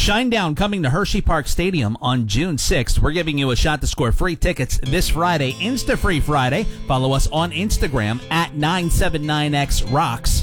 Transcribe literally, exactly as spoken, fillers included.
Shinedown coming to Hershey Park Stadium on June sixth. We're giving you a shot to score free tickets this Friday, Insta Free Friday. Follow us on Instagram at nine seven nine X Rocks.